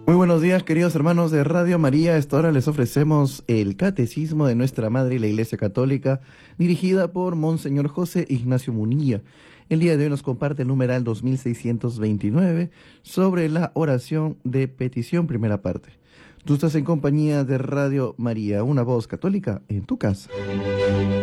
Muy buenos días, queridos hermanos de Radio María. A esta hora les ofrecemos el Catecismo de Nuestra Madre, la Iglesia Católica, dirigida por Monseñor José Ignacio Munilla. El día de hoy nos comparte el numeral 2629 sobre la oración de petición, primera parte. Tú estás en compañía de Radio María, una voz católica en tu casa.